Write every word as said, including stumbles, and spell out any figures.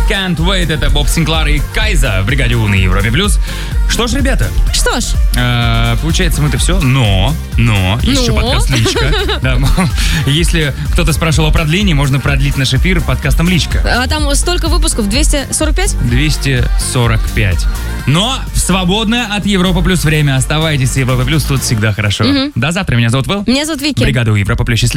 Can't Wait. Это Боб Синклар и Кайза в бригаде У на Европе плюс. Что ж, ребята, Что ж, э, получается, мы-то все, но, но, есть еще Но? подкаст «Личка». Да, если кто-то спрашивал о продлении, можно продлить наш эфир подкастом «Личка». а там столько выпусков, двести сорок пять? двести сорок пять. Но в свободное от Европа плюс время. Оставайтесь в Европа плюс, тут всегда хорошо. До завтра. Меня зовут Вэл. Меня зовут Вики. Бригада У Европа плюс.